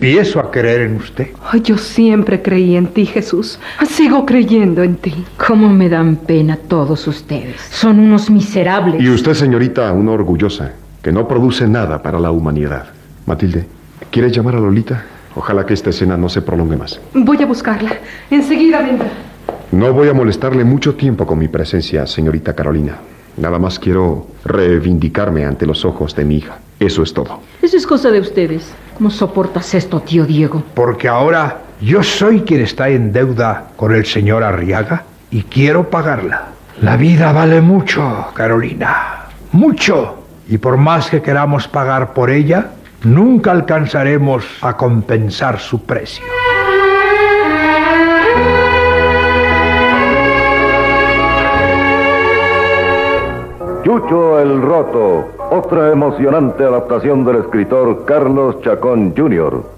empiezo a creer en usted. Ay, yo siempre creí en ti, Jesús. Sigo creyendo en ti. Cómo me dan pena todos ustedes. Son unos miserables. Y usted, señorita, una orgullosa, que no produce nada para la humanidad. Matilde, ¿quieres llamar a Lolita? Ojalá que esta escena no se prolongue más. Voy a buscarla. Enseguida vendrá. No voy a molestarle mucho tiempo con mi presencia, señorita Carolina. Nada más quiero reivindicarme ante los ojos de mi hija. Eso es todo. Eso es cosa de ustedes. ¿Cómo soportas esto, tío Diego? Porque ahora yo soy quien está en deuda con el señor Arriaga y quiero pagarla. La vida vale mucho, Carolina. Mucho. Y por más que queramos pagar por ella, nunca alcanzaremos a compensar su precio. Chucho el Roto, otra emocionante adaptación del escritor Carlos Chacón Jr.